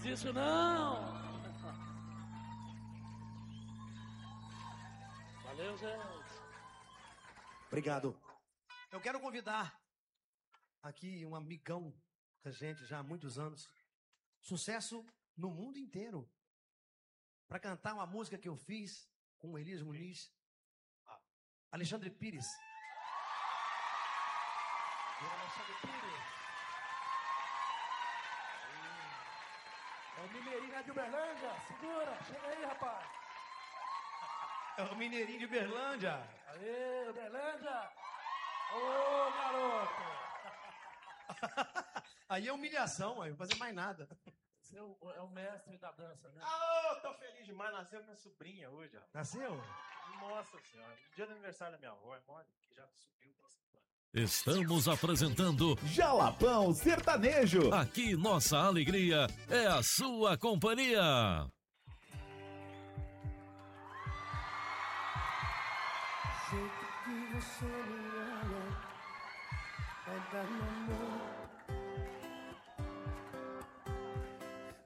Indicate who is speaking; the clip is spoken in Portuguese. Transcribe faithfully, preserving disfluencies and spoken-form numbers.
Speaker 1: faz isso não. Valeu, gente.
Speaker 2: Obrigado. Eu quero convidar aqui um amigão da gente já há muitos anos. Sucesso no mundo inteiro. Para cantar uma música que eu fiz com o Elias Muniz. Alexandre Pires.
Speaker 1: Alexandre Pires. É o Mineirinho de Uberlândia. Segura, chega aí, rapaz.
Speaker 2: É o Mineirinho de Uberlândia.
Speaker 1: Aê, Uberlândia. Ô, garoto.
Speaker 2: Aí é humilhação, aí não vou fazer mais nada.
Speaker 1: Você é o, é o mestre da dança, né?
Speaker 3: Ah, oh, tô feliz demais. Nasceu minha sobrinha hoje, ó.
Speaker 2: Nasceu?
Speaker 3: Nossa senhora. Dia do aniversário da minha avó, é mole, que já subiu pra semana.
Speaker 4: Estamos apresentando
Speaker 5: Jalapão Sertanejo.
Speaker 4: Aqui nossa alegria é a sua companhia.
Speaker 6: Jeito que você me olha vai dar no amor